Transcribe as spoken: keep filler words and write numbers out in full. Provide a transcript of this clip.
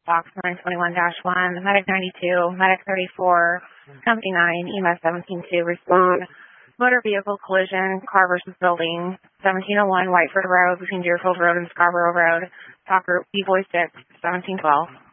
Fox nine twenty-one dash one, Medic ninety-two, Medic thirty-four, Company nine, E M S seventeen two, respond. Motor vehicle collision, car versus building, seventeen oh one Whiteford Road between Deerfield Road and Scarborough Road. Talk group B Voice six, seventeen twelve.